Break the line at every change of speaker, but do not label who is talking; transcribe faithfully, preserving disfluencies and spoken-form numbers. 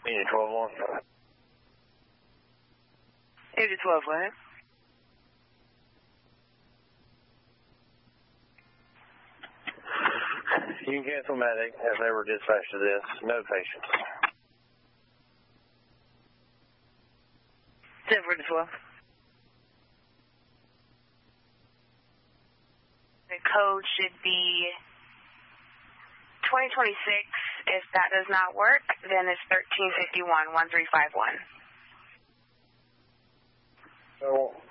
Unit twelve one.
Unit twelve one.
You can cancel medic as they were dispatched to this. No patients.
ten for the twelve. The code should be twenty twenty-six. If that does not work, then it's thirteen fifty-one, one three five one.
So